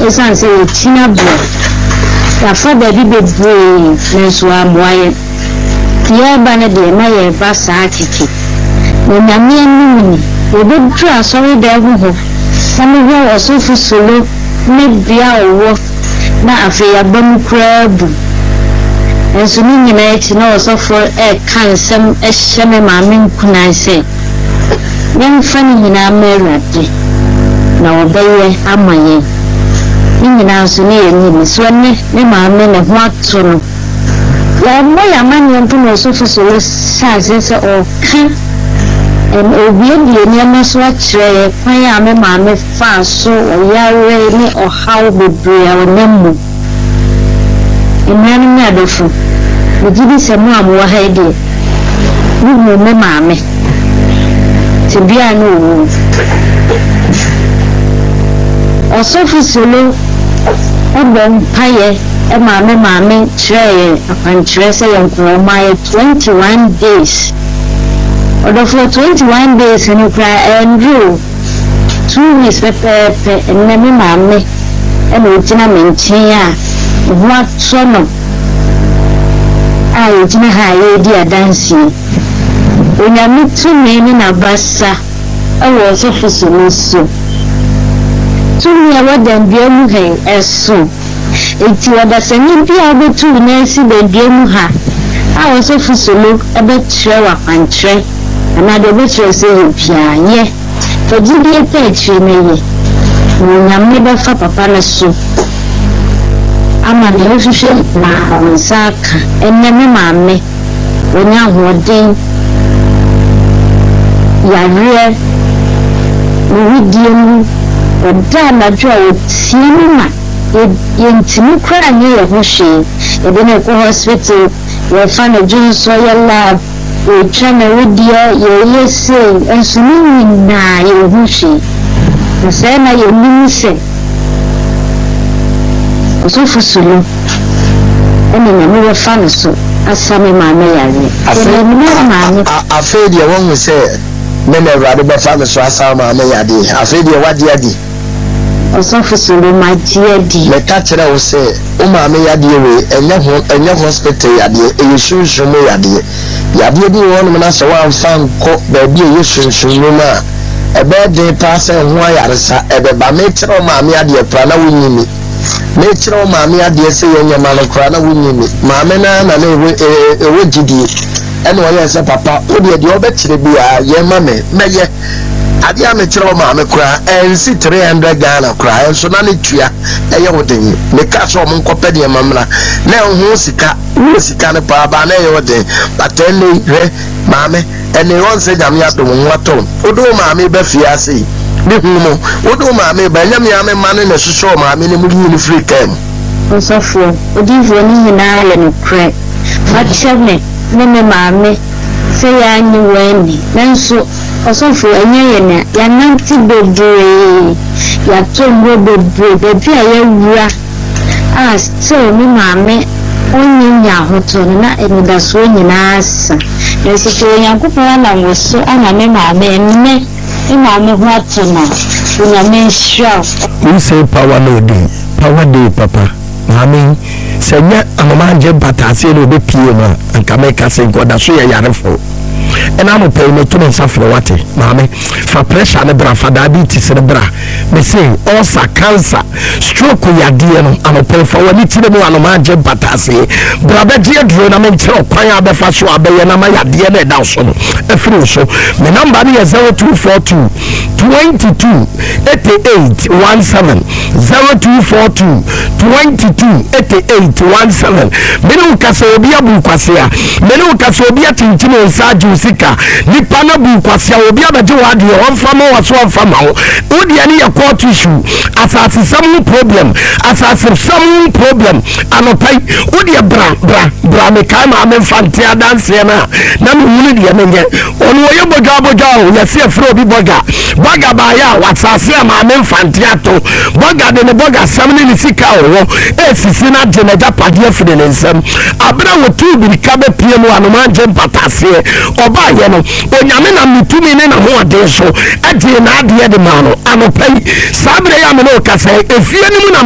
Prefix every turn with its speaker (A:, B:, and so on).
A: esan se china bro ya fa da bi bebre nenso amoaye ya ba na de na ye ba sa kiki na nyame anumi obedu asori da ho sami ho osofu solo ne bia owo na afeya bam krabu enso ni nyina echi na osofu kansem ehyeme maame nkuna se nem fani nyina merade na obaye amaye nyina so ne yeni so ne maame ne ho ato no ya mo ya manye mpu no osofu solo sa se o ka obiebie niema so akyerɛ kwan a me maame fa so oyare ne ɔhaw bebree a onemu emanu me adofo ogibi sɛ mo amwo ha ide wo me maame tibia no wo ɔsɔfo solo ɔbɔ mpaye maame kyerɛ akwankyerɛ sɛ yɛnkɔ ma 21 days Order for 21 days and you cry and drew 2 weeks pepe and name mammy and Utina Mentia. What son? I Utina high dear dancing. When I meet 2 men in a bassa, I was of so. 2 year what then be as so. It's what the same people 2 Nancy the Gemuha. I was of so a bit sure and tray. Another which was a pia, for Julia Page, me. When I never for Papa so. I'm a relationship now, Saka, and never mammy. When I would ding Yaria, Meridian, or Dana Joe, Sima, in cry near Hoshi, and then I go hospital, you'll find a Jews so your love. We try with you say, and so na you hushi. The same I you say. So for solo, and in a mirror fan so, as some in my mayor. I feel you won't say, never rather be famous so as my mayor. I feel you what you also for solo, my dear dear. The catcher will say, oh, my mayor, and your hospital, you should show me a dear. Yabie bi won me na so wan fan ko ba bi yesunsunmu ma e be de pass en ho ayaresa e be ba me kire maame ade pra na wonyimi me kire maame ade se yenyama no kra na wonyimi maame na ewo gidi ene wo yesa papa wo de obe kire bi a ye ma me meye ade a me kire maame kra ensi 300 Ghana kra enso na ne tua eye wo den me ka so mo nkopɛ de mamra na ho sika ne pa ba na ye wo den patele re maame ene won se jam ya to mo wato odo maame ba fiase bi humo odo maame ba nyam ya me mane na soso maame ne mu ni free cam osofo odivo ni hina le no kre fatcheme me maame se ya nyi weni nanso osofo enye ne ya nanti bebre ya tombo bebre bi aye wura still me maame onye hoto na enidaso nyina asa esi to yankopon na woso ana me maame me maame ho atona nyame hwa we say power no day papa maame senya amamaje batase no be pie ma anka me ka se goda so ye yarefo and I'm paying me to myself for what mammy for pressure and bra for diabetes and bra me say also cancer stroke ya dear I'm a pay for when it's the one of my jet batase brother dear drone I'm in trouble kwaya be fa so abe na ma ya dear na down so efri so me number is 0242 22 88 17 0242 22 88 17 me no kasa obi abu kwase a me no kasa obi atinchimo nsaju sika nipa na bu kwase a obi abaje wade on fama waso on fama odi ani ya court issue asase some problem anopai odi bra me kai ma me fantia dance na me wuni de menye onu oye boga o ya se fro obi boga ba ya wasase ma me fantia to boga de ne boga samni ni sika o esisi na de na japade afide ne nsam abra wo tu bi ka be pie mu anoma je patase oba ye no onyame na mitumi ne na ho ade so ade na ade de ma no anopai sabre ya me no ka se efie ni mu na